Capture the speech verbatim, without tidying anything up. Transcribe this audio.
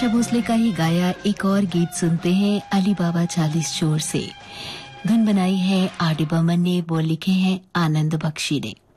आशा भोसले का ही गाया एक और गीत सुनते हैं अली बाबा चालीस चोर से। धुन बनाई है आर डी बर्मन ने, बोल लिखे हैं आनंद बख्शी ने।